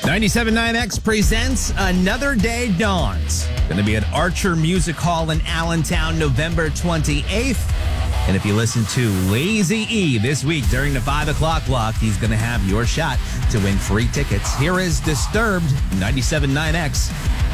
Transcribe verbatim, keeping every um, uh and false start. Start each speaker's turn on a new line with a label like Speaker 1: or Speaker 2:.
Speaker 1: ninety-seven point nine X presents Another Day Dawns. Going to be at Archer Music Hall in Allentown, November twenty-eighth. And if you listen to Lazy E this week during the five o'clock block, he's going to have your shot to win free tickets. Here is Disturbed, ninety-seven point nine X.